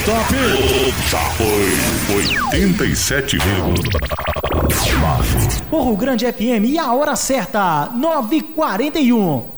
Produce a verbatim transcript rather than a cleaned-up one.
top. Foi oitenta e sete vírgula nove. Morro Grande F M e a hora certa, nove e quarenta e um.